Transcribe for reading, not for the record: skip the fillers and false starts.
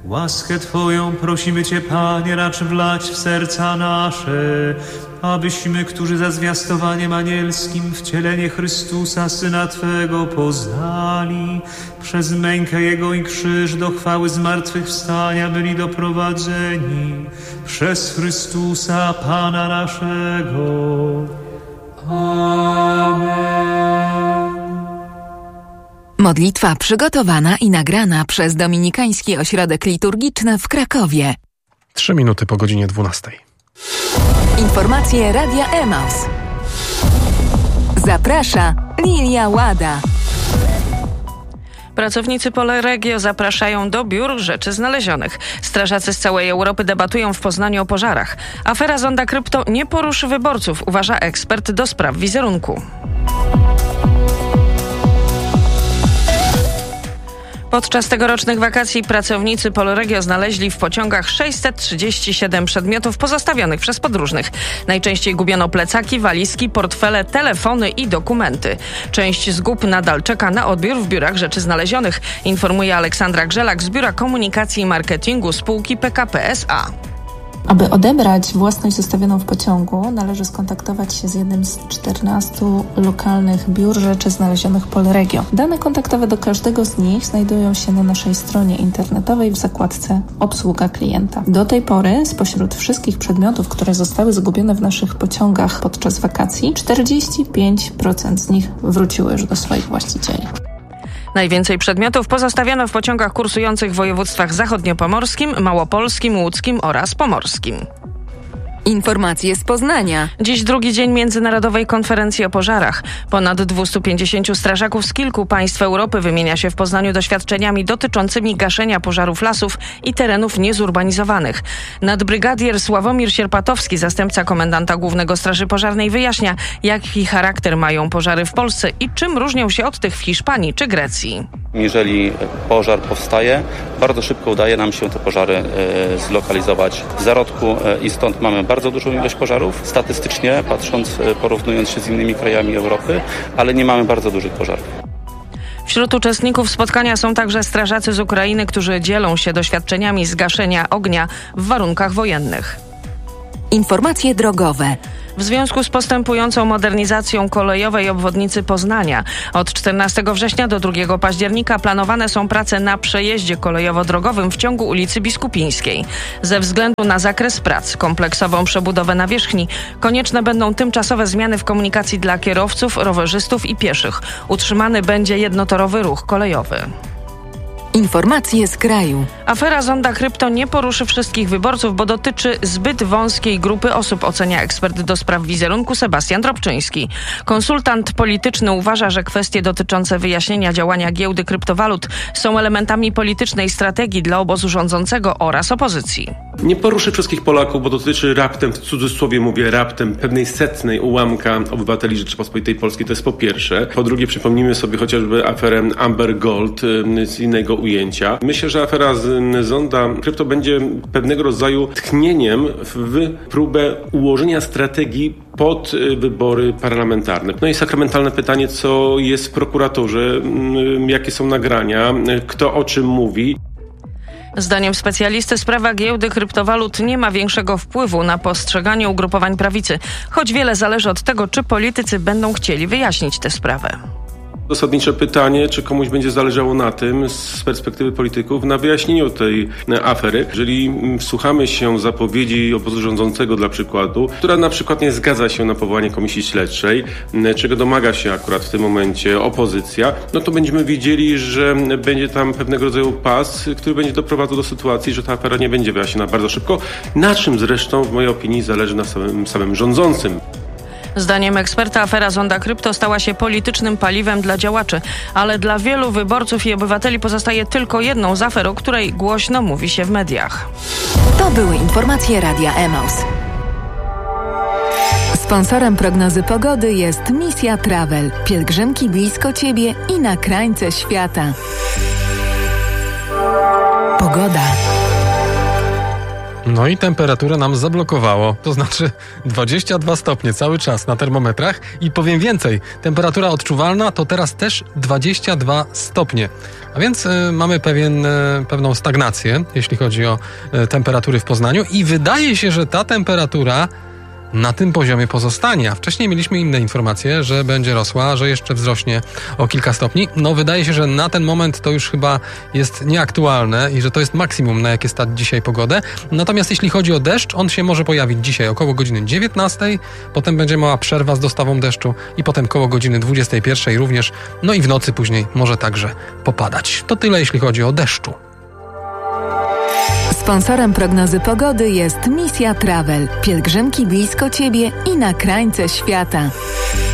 Łaskę Twoją prosimy Cię, Panie, racz wlać w serca nasze, abyśmy, którzy za zwiastowaniem anielskim wcielenie Chrystusa, Syna Twego, poznali, przez mękę Jego i krzyż do chwały zmartwychwstania byli doprowadzeni, przez Chrystusa, Pana naszego. Amen. Modlitwa przygotowana i nagrana przez Dominikański Ośrodek Liturgiczny w Krakowie. 3 minuty po godzinie 12. Informacje Radia Emaus. Zaprasza Lilia Łada. Pracownicy Polregio zapraszają do biur rzeczy znalezionych. Strażacy z całej Europy debatują w Poznaniu o pożarach. Afera Zonda Krypto nie poruszy wyborców, uważa ekspert do spraw wizerunku. Podczas tegorocznych wakacji pracownicy Polregio znaleźli w pociągach 637 przedmiotów pozostawionych przez podróżnych. Najczęściej gubiono plecaki, walizki, portfele, telefony i dokumenty. Część zgub nadal czeka na odbiór w biurach rzeczy znalezionych, informuje Aleksandra Grzelak z Biura Komunikacji i Marketingu spółki PKP S.A. Aby odebrać własność zostawioną w pociągu, należy skontaktować się z jednym z 14 lokalnych biur rzeczy znalezionych Polregio. Dane kontaktowe do każdego z nich znajdują się na naszej stronie internetowej w zakładce Obsługa klienta. Do tej pory spośród wszystkich przedmiotów, które zostały zgubione w naszych pociągach podczas wakacji, 45% z nich wróciły już do swoich właścicieli. Najwięcej przedmiotów pozostawiono w pociągach kursujących w województwach zachodniopomorskim, małopolskim, łódzkim oraz pomorskim. Informacje z Poznania. Dziś drugi dzień Międzynarodowej Konferencji o Pożarach. Ponad 250 strażaków z kilku państw Europy wymienia się w Poznaniu doświadczeniami dotyczącymi gaszenia pożarów lasów i terenów niezurbanizowanych. Nadbrygadier Sławomir Sierpatowski, zastępca komendanta Głównego Straży Pożarnej, wyjaśnia, jaki charakter mają pożary w Polsce i czym różnią się od tych w Hiszpanii czy Grecji. Jeżeli pożar powstaje, bardzo szybko udaje nam się te pożary zlokalizować w zarodku i stąd mamy bardzo dużą ilość pożarów, statystycznie patrząc, porównując się z innymi krajami Europy, ale nie mamy bardzo dużych pożarów. Wśród uczestników spotkania są także strażacy z Ukrainy, którzy dzielą się doświadczeniami z gaszenia ognia w warunkach wojennych. Informacje drogowe. W związku z postępującą modernizacją kolejowej obwodnicy Poznania od 14 września do 2 października planowane są prace na przejeździe kolejowo-drogowym w ciągu ulicy Biskupińskiej. Ze względu na zakres prac, kompleksową przebudowę nawierzchni, konieczne będą tymczasowe zmiany w komunikacji dla kierowców, rowerzystów i pieszych. Utrzymany będzie jednotorowy ruch kolejowy. Informacje z kraju. Afera Zonda Krypto nie poruszy wszystkich wyborców, bo dotyczy zbyt wąskiej grupy osób, ocenia ekspert do spraw wizerunku Sebastian Drobczyński. Konsultant polityczny uważa, że kwestie dotyczące wyjaśnienia działania giełdy kryptowalut są elementami politycznej strategii dla obozu rządzącego oraz opozycji. Nie poruszy wszystkich Polaków, bo dotyczy raptem, w cudzysłowie mówię raptem, pewnej setnej ułamka obywateli Rzeczypospolitej Polskiej. To jest po pierwsze. Po drugie, przypomnijmy sobie chociażby aferę Amber Gold z innego ujęcia. Myślę, że afera Zonda Krypto będzie pewnego rodzaju tchnieniem w próbę ułożenia strategii pod wybory parlamentarne. No i sakramentalne pytanie, co jest w prokuraturze, jakie są nagrania, kto o czym mówi. Zdaniem specjalisty sprawa giełdy kryptowalut nie ma większego wpływu na postrzeganie ugrupowań prawicy, choć wiele zależy od tego, czy politycy będą chcieli wyjaśnić tę sprawę. Zasadnicze pytanie, czy komuś będzie zależało na tym, z perspektywy polityków, na wyjaśnieniu tej afery. Jeżeli wsłuchamy się zapowiedzi obozu rządzącego dla przykładu, która na przykład nie zgadza się na powołanie komisji śledczej, czego domaga się akurat w tym momencie opozycja, no to będziemy wiedzieli, że będzie tam pewnego rodzaju pas, który będzie doprowadzał do sytuacji, że ta afera nie będzie wyjaśniona bardzo szybko, na czym zresztą w mojej opinii zależy na samym rządzącym. Zdaniem eksperta afera Zonda Krypto stała się politycznym paliwem dla działaczy, ale dla wielu wyborców i obywateli pozostaje tylko jedną z afer, o której głośno mówi się w mediach. To były informacje Radia Emaus. Sponsorem prognozy pogody jest Misja Travel. Pielgrzymki blisko Ciebie i na krańce świata. Pogoda. No i temperaturę nam zablokowało, to znaczy 22 stopnie cały czas na termometrach i powiem więcej, temperatura odczuwalna to teraz też 22 stopnie. A więc mamy pewną stagnację, jeśli chodzi o temperatury w Poznaniu i wydaje się, że ta temperatura na tym poziomie pozostanie. A wcześniej mieliśmy inne informacje, że będzie rosła, że jeszcze wzrośnie o kilka stopni. No wydaje się, że na ten moment to już chyba jest nieaktualne i że to jest maksimum, na jakie stać dzisiaj pogodę. Natomiast jeśli chodzi o deszcz, on się może pojawić dzisiaj około godziny 19, potem będzie mała przerwa z dostawą deszczu i potem koło godziny 21 również, no i w nocy później może także popadać. To tyle, jeśli chodzi o deszczu. Sponsorem prognozy pogody jest Misja Travel. Pielgrzymki blisko Ciebie i na krańce świata.